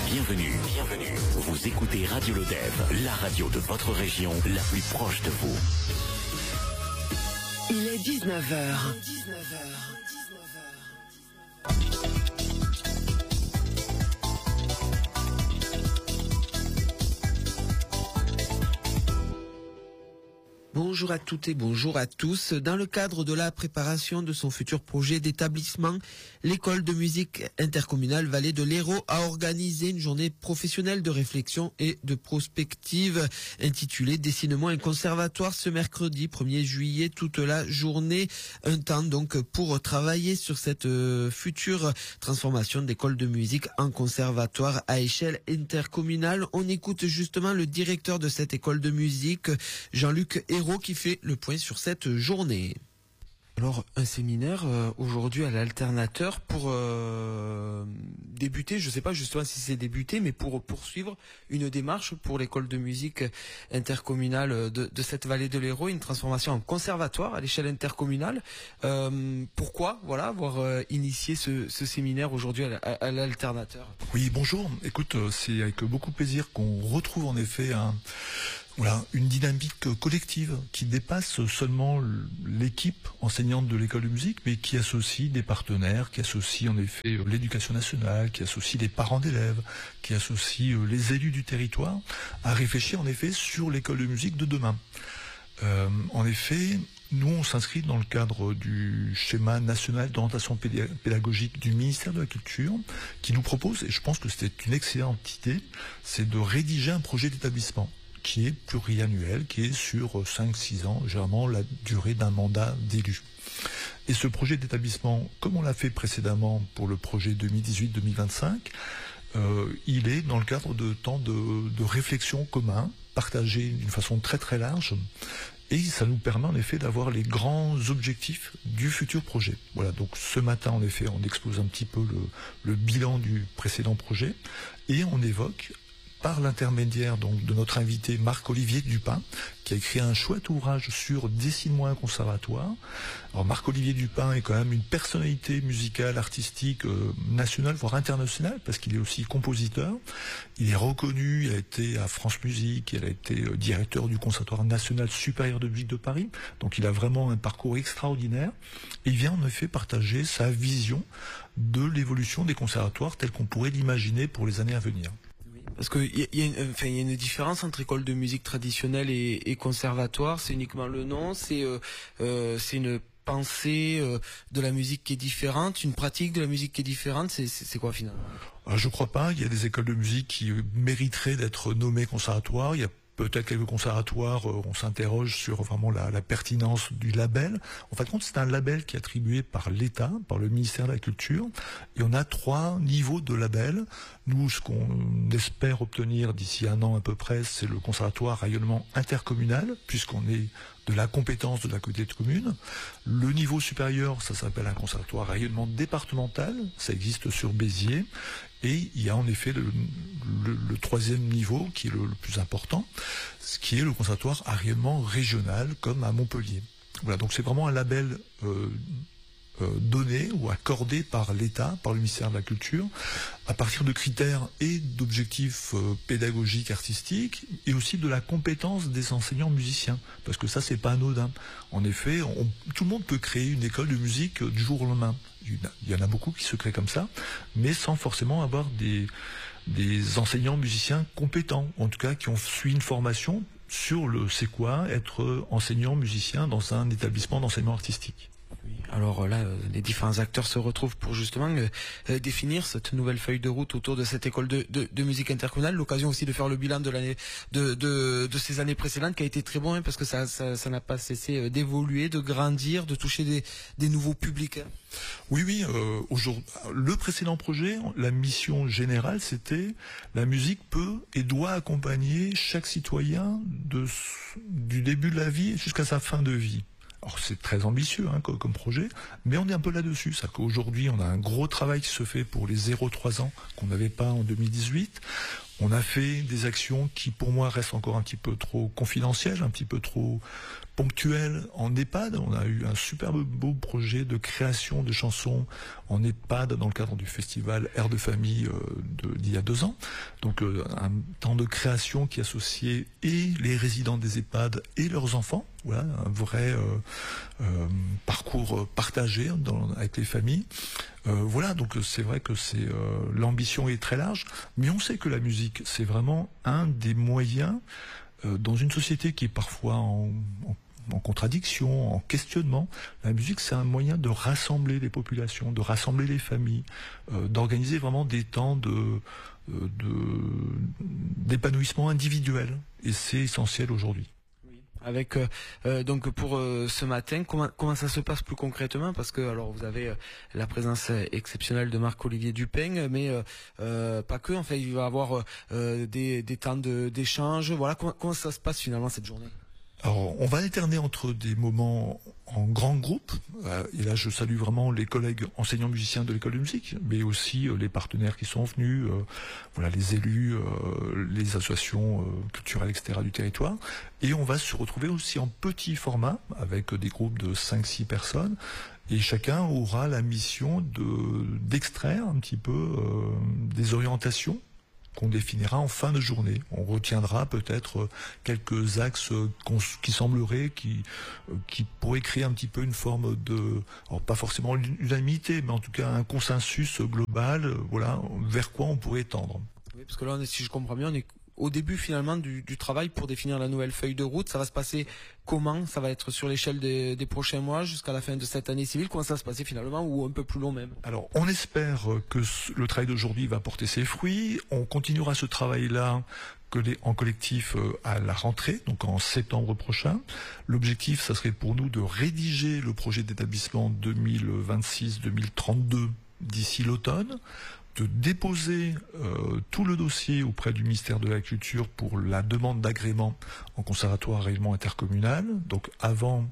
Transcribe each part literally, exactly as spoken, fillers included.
Bienvenue, bienvenue. Vous écoutez Radio Lodève, la radio de votre région, la plus proche de vous. Il est dix-neuf heures. Bonjour à toutes et bonjour à tous. Dans le cadre de la préparation de son futur projet d'établissement, l'école de musique intercommunale Vallée de l'Hérault a organisé une journée professionnelle de réflexion et de prospective intitulée Dessinement et conservatoire ce mercredi premier juillet, toute la journée. Un temps donc pour travailler sur cette euh, future transformation d'école de musique en conservatoire à échelle intercommunale. On écoute justement le directeur de cette école de musique, Jean-Luc Hérault, qui fait le point sur cette journée. Alors, un séminaire euh, aujourd'hui à l'alternateur pour euh, débuter, je ne sais pas justement si c'est débuter, mais pour poursuivre une démarche pour l'école de musique intercommunale de, de cette vallée de l'Hérault, une transformation en conservatoire à l'échelle intercommunale. Euh, pourquoi, voilà, avoir euh, initié ce, ce séminaire aujourd'hui à, à, à l'alternateur? Oui, bonjour. Écoute, c'est avec beaucoup de plaisir qu'on retrouve en effet un... Voilà, une dynamique collective qui dépasse seulement l'équipe enseignante de l'école de musique, mais qui associe des partenaires, qui associe en effet l'éducation nationale, qui associe les parents d'élèves, qui associe les élus du territoire à réfléchir en effet sur l'école de musique de demain. Euh, en effet, nous on s'inscrit dans le cadre du schéma national d'orientation pédagogique du ministère de la Culture, qui nous propose, et je pense que c'était une excellente idée, c'est de rédiger un projet d'établissement qui est pluriannuel, qui est sur cinq six ans, généralement la durée d'un mandat d'élu. Et ce projet d'établissement, comme on l'a fait précédemment pour le projet deux mille dix-huit deux mille vingt-cinq, euh, il est dans le cadre de temps de, de réflexion commun, partagé d'une façon très très large, et ça nous permet en effet d'avoir les grands objectifs du futur projet. Voilà, donc ce matin en effet on expose un petit peu le, le bilan du précédent projet, et on évoque par l'intermédiaire donc de notre invité Marc-Olivier Dupin, qui a écrit un chouette ouvrage sur Dessine-moi un conservatoire. Alors Marc-Olivier Dupin est quand même une personnalité musicale, artistique, euh, nationale, voire internationale, parce qu'il est aussi compositeur. Il est reconnu, il a été à France Musique, il a été euh, directeur du Conservatoire national supérieur de musique de Paris, donc il a vraiment un parcours extraordinaire. Et il vient en effet partager sa vision de l'évolution des conservatoires telle qu'on pourrait l'imaginer pour les années à venir. Parce qu'il y a, y, a une, enfin, y a une différence entre école de musique traditionnelle et, et conservatoire. C'est uniquement le nom, c'est euh, euh, c'est une pensée euh, de la musique qui est différente, une pratique de la musique qui est différente. C'est, c'est, c'est quoi finalement? Alors, je crois pas. Il y a des écoles de musique qui mériteraient d'être nommées conservatoires. Il y a peut-être quelques conservatoires, euh, on s'interroge sur vraiment la, la pertinence du label. En fin de compte, c'est un label qui est attribué par l'État, par le ministère de la Culture, et on a trois niveaux de label. Nous, ce qu'on espère obtenir d'ici un an à peu près, c'est le conservatoire rayonnement intercommunal, puisqu'on est de la compétence de la communauté de communes. Le niveau supérieur, ça s'appelle un conservatoire rayonnement départemental, ça existe sur Béziers. Et il y a en effet le, le, le troisième niveau, qui est le, le plus important, ce qui est le conservatoire à rayonnement régional, comme à Montpellier. Voilà, donc c'est vraiment un label euh, euh, donné ou accordé par l'État, par le ministère de la Culture, à partir de critères et d'objectifs euh, pédagogiques, artistiques, et aussi de la compétence des enseignants musiciens, parce que ça c'est pas anodin. En effet, on, tout le monde peut créer une école de musique du jour au lendemain. Il y en a beaucoup qui se créent comme ça, mais sans forcément avoir des, des enseignants musiciens compétents, en tout cas qui ont suivi une formation sur le c'est quoi être enseignant musicien dans un établissement d'enseignement artistique. Oui. Alors là, les différents acteurs se retrouvent pour justement euh, définir cette nouvelle feuille de route autour de cette école de, de, de musique intercommunale. L'occasion aussi de faire le bilan de l'année de, de, de ces années précédentes qui a été très bon, hein, parce que ça, ça, ça n'a pas cessé d'évoluer, de grandir, de toucher des, des nouveaux publics. Hein. Oui, oui. Euh, aujourd'hui, le précédent projet, la mission générale, c'était la musique peut et doit accompagner chaque citoyen de, du début de la vie jusqu'à sa fin de vie. Alors c'est très ambitieux hein, comme projet, mais on est un peu là-dessus. C'est qu'aujourd'hui, on a un gros travail qui se fait pour les zéro trois ans qu'on n'avait pas en deux mille dix-huit. On a fait des actions qui, pour moi, restent encore un petit peu trop confidentielles, un petit peu trop ponctuelles en EHPAD. On a eu un superbe beau projet de création de chansons en EHPAD dans le cadre du festival Air de Famille euh, d'il y a deux ans. Donc euh, un temps de création qui associait et les résidents des EHPAD et leurs enfants. Voilà, un vrai euh, euh, parcours partagé dans, avec les familles. Euh, voilà, donc c'est vrai que c'est euh, l'ambition est très large, mais on sait que la musique, c'est vraiment un des moyens euh, dans une société qui est parfois en, en, en contradiction, en questionnement. La musique, c'est un moyen de rassembler les populations, de rassembler les familles, euh, d'organiser vraiment des temps de, de, d'épanouissement individuel, et c'est essentiel aujourd'hui. Avec euh, euh, donc pour euh, ce matin, comment comment ça se passe plus concrètement? Parce que alors vous avez euh, la présence exceptionnelle de Marc-Olivier Dupin, mais euh, euh, pas que. En fait, il va y avoir euh, des des temps de d'échange. Voilà, comment, comment ça se passe finalement cette journée? Alors, on va alterner entre des moments en grand groupe, euh, et là je salue vraiment les collègues enseignants musiciens de l'école de musique, mais aussi euh, les partenaires qui sont venus, euh, voilà, les élus, euh, les associations euh, culturelles, et cetera du territoire, et on va se retrouver aussi en petit format, avec des groupes de cinq six personnes, et chacun aura la mission de d'extraire un petit peu euh, des orientations qu'on définira en fin de journée. On retiendra peut-être quelques axes qui sembleraient, qui, qui pourraient créer un petit peu une forme de, alors pas forcément l'unanimité, mais en tout cas un consensus global, voilà, vers quoi on pourrait tendre. Oui, parce que là, on est, si je comprends bien, on est au début finalement du, du travail pour définir la nouvelle feuille de route. Ça va se passer comment? Ça va être sur l'échelle des, des prochains mois jusqu'à la fin de cette année civile. Comment ça va se passer finalement, ou un peu plus long même? Alors, on espère que le travail d'aujourd'hui va porter ses fruits. On continuera ce travail-là en collectif à la rentrée, donc en septembre prochain. L'objectif, ça serait pour nous de rédiger le projet d'établissement deux mille vingt-six deux mille trente-deux d'ici l'automne, de déposer euh, tout le dossier auprès du ministère de la Culture pour la demande d'agrément en conservatoire règlement intercommunal, donc avant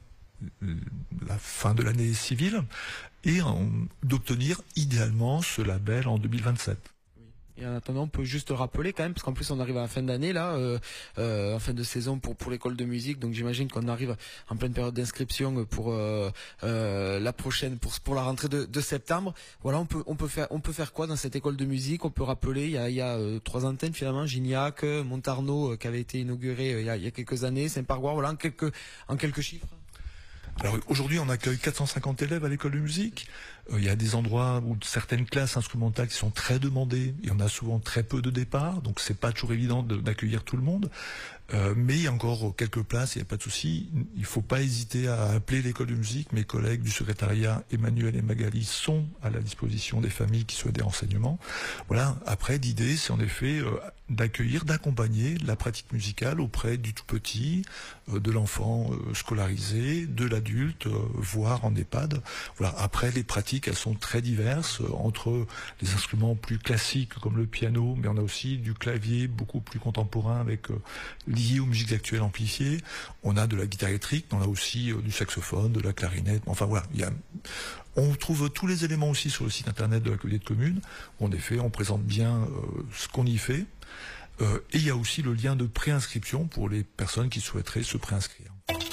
la fin de l'année civile, et d'obtenir idéalement ce label en deux mille vingt-sept. Et en attendant, on peut juste rappeler quand même, parce qu'en plus on arrive à la fin d'année là, euh, euh, en fin de saison pour pour l'école de musique, donc j'imagine qu'on arrive en pleine période d'inscription pour euh, euh, la prochaine, pour pour la rentrée de, de septembre. Voilà, on peut on peut faire on peut faire quoi dans cette école de musique? On peut rappeler, il y a il y a euh, trois antennes finalement, Gignac, Montarno euh, qui avait été inauguré euh, il y a il y a quelques années, Saint-Pargoire, voilà, en quelques en quelques chiffres. Alors aujourd'hui, on accueille quatre cent cinquante élèves à l'école de musique. Euh, il y a des endroits où certaines classes instrumentales qui sont très demandées. Il y en a souvent très peu de départ, donc c'est pas toujours évident d'accueillir tout le monde. Euh, mais il y a encore quelques places, il n'y a pas de souci. Il faut pas hésiter à appeler l'école de musique. Mes collègues du secrétariat, Emmanuel et Magali, sont à la disposition des familles qui souhaitent des renseignements. Voilà. Après, l'idée, c'est en effet euh, d'accueillir, d'accompagner la pratique musicale auprès du tout petit, euh, de l'enfant euh, scolarisé, de l'adulte, euh, voire en EHPAD. Voilà. Après, les pratiques, elles sont très diverses, euh, entre les instruments plus classiques comme le piano, mais on a aussi du clavier beaucoup plus contemporain avec euh, lié aux musiques actuelles amplifiées. On a de la guitare électrique, on a aussi euh, du saxophone, de la clarinette. Enfin voilà, il y a... on trouve tous les éléments aussi sur le site internet de la communauté de communes. En effet, on présente bien euh, ce qu'on y fait. Euh, et il y a aussi le lien de préinscription pour les personnes qui souhaiteraient se préinscrire.